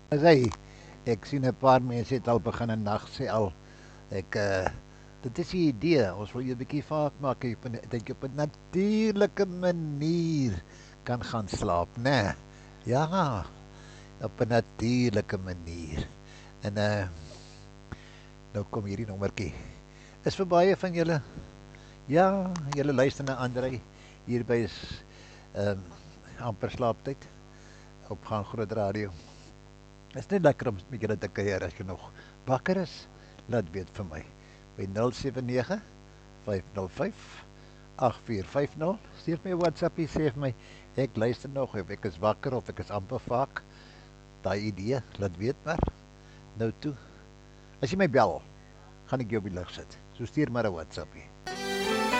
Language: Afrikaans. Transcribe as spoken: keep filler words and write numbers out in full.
As hy, ek sien 'n paar mense het al begin 'n nag sê al. Ek uh dit is die idee. Ons wil jou 'n bietjie vaak maak jy op 'n dat jy op 'n natuurlike manier kan gaan slaap, né? Nee, ja, op 'n natuurlike manier. En uh nou kom hierdie nommertjie. Is vir baie van julle. Ja, julle luister na Andrei hier by is ehm um, amper slaaptyd op gaan groot radio. Is net lekker om met julle te kuier as jy nog wakker is. Laat weet vir my by nul sewe nege vyf nul vyf agt vier vyf nul. Stuur my 'n WhatsAppie sê vir my ek luister nog of ek is wakker of ek is amper vaak. Daai idee, laat weet maar. Nou toe. As jy my bel, gaan ek jou op die lig sit. So stuur maar 'n WhatsAppie.